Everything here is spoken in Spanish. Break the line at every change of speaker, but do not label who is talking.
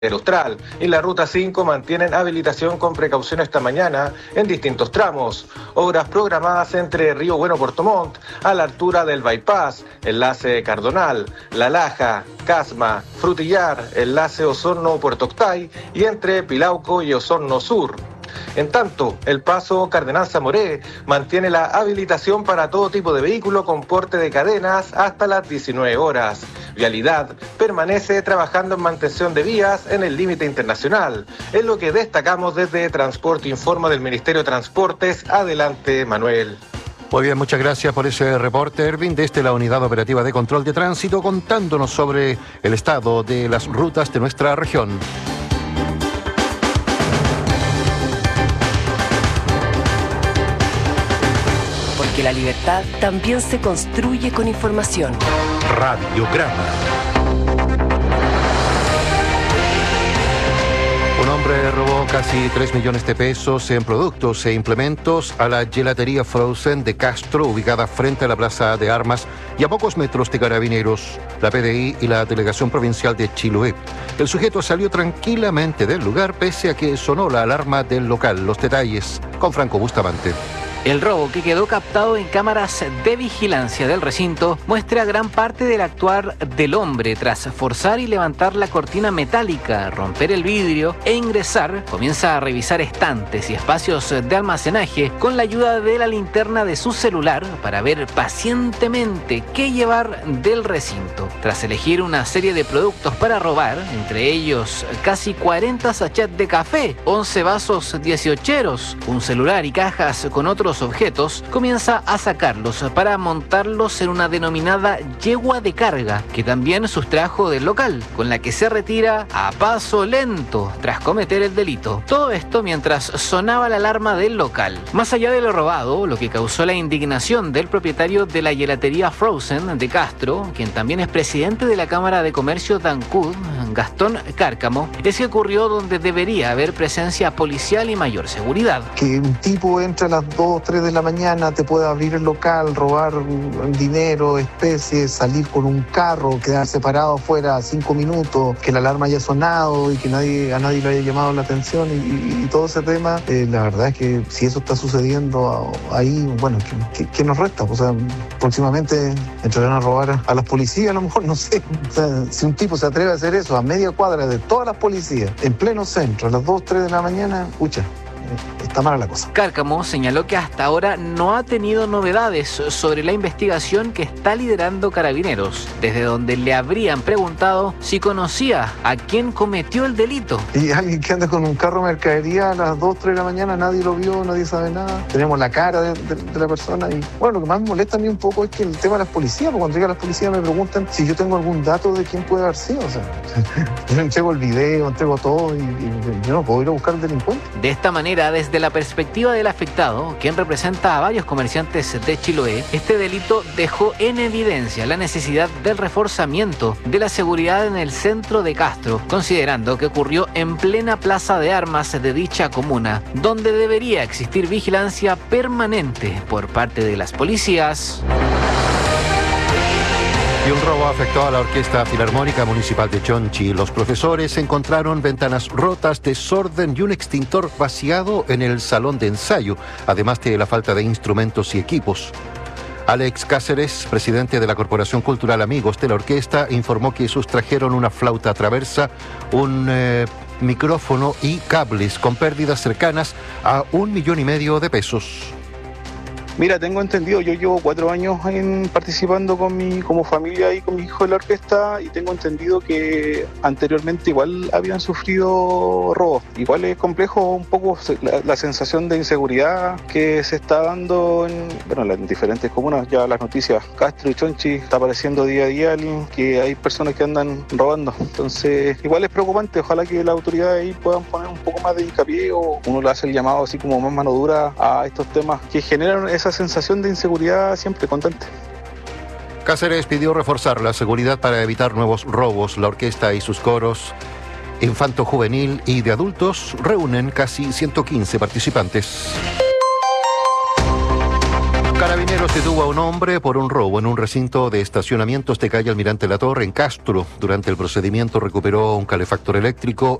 Austral y la Ruta 5 mantienen habilitación con precaución esta mañana en distintos tramos. Obras programadas entre Río Bueno Puerto Montt, a la altura del Bypass, enlace Cardonal, La Laja, Casma, Frutillar, enlace Osorno Puerto Octay y entre Pilauco y Osorno Sur. En tanto, el paso Cardenal Zamoré mantiene la habilitación para todo tipo de vehículo con porte de cadenas hasta las 19 horas. Vialidad permanece trabajando en mantención de vías en el límite internacional, es lo que destacamos desde Transporte Informa del Ministerio de Transportes. Adelante, Manuel.
Muy bien, muchas gracias por ese reporte, Erwin, desde la Unidad Operativa de Control de Tránsito, contándonos sobre el estado de las rutas de nuestra región.
Porque la libertad también se construye con información.
Radiograma. Un hombre robó casi 3 millones de pesos en productos e implementos a la gelatería Frozen de Castro, ubicada frente a la Plaza de Armas y a pocos metros de Carabineros, la PDI y la Delegación Provincial de Chiloé. El sujeto salió tranquilamente del lugar pese a que sonó la alarma del local. Los detalles con Franco Bustamante.
El robo, que quedó captado en cámaras de vigilancia del recinto, muestra gran parte del actuar del hombre. Tras forzar y levantar la cortina metálica, romper el vidrio e ingresar, comienza a revisar estantes y espacios de almacenaje con la ayuda de la linterna de su celular para ver pacientemente qué llevar del recinto. Tras elegir una serie de productos para robar, entre ellos casi 40 sachets de café, 11 vasos 18eros, un celular y cajas con otros objetos, comienza a sacarlos para montarlos en una denominada yegua de carga, que también sustrajo del local, con la que se retira a paso lento tras cometer el delito. Todo esto mientras sonaba la alarma del local. Más allá de lo robado, lo que causó la indignación del propietario de la gelatería Frozen de Castro, quien también es presidente de la Cámara de Comercio de Ancud, Gastón Cárcamo, es que ocurrió donde debería haber presencia policial y mayor seguridad.
Que un tipo entre a las 2, 3 de la mañana, te puede abrir el local, robar dinero, especies, salir con un carro, quedar separado afuera 5 minutos, que la alarma haya sonado y que a nadie le haya llamado la atención y todo ese tema. La verdad es que si eso está sucediendo ahí, bueno, ¿qué nos resta? O sea, próximamente entrarán a robar a las policías, a lo mejor, no sé. O sea, si un tipo se atreve a hacer eso a media cuadra de todas las policías, en pleno centro, a las 2, 3 de la mañana, pucha, está mala la cosa.
Cárcamo señaló que hasta ahora no ha tenido novedades sobre la investigación que está liderando Carabineros, desde donde le habrían preguntado si conocía a quién cometió el delito.
Y alguien que anda con un carro de mercadería a las 2, 3 de la mañana, nadie lo vio, nadie sabe nada. Tenemos la cara de la persona y bueno, lo que más me molesta a mí un poco es que el tema de las policías, porque cuando llegan las policías me preguntan si yo tengo algún dato de quién puede haber sido. O sea, yo entrego el video, entrego todo y yo no puedo ir a buscar al delincuente.
De esta manera, desde la perspectiva del afectado, quien representa a varios comerciantes de Chiloé, este delito dejó en evidencia la necesidad del reforzamiento de la seguridad en el centro de Castro, considerando que ocurrió en plena plaza de armas de dicha comuna, donde debería existir vigilancia permanente por parte de las policías.
Y un robo afectó a la Orquesta Filarmónica Municipal de Chonchi. Los profesores encontraron ventanas rotas, desorden y un extintor vaciado en el salón de ensayo, además de la falta de instrumentos y equipos. Alex Cáceres, presidente de la Corporación Cultural Amigos de la Orquesta, informó que sustrajeron una flauta traversa, un micrófono y cables con pérdidas cercanas a 1,5 millones de pesos.
Mira, tengo entendido, yo llevo 4 años participando como familia y con mi hijo en la orquesta y tengo entendido que anteriormente igual habían sufrido robos. Igual es complejo un poco la sensación de inseguridad que se está dando en diferentes comunas. Ya las noticias, Castro y Chonchi, está apareciendo día a día que hay personas que andan robando. Entonces, igual es preocupante. Ojalá que las autoridades ahí puedan poner un poco más de hincapié o uno le hace el llamado así como más mano dura a estos temas que generan esa sensación de inseguridad siempre constante.
Cáceres pidió reforzar la seguridad para evitar nuevos robos. La orquesta y sus coros infanto-juvenil y de adultos reúnen casi 115 participantes. Carabineros detuvo a un hombre por un robo en un recinto de estacionamientos de calle Almirante La Torre en Castro. Durante el procedimiento recuperó un calefactor eléctrico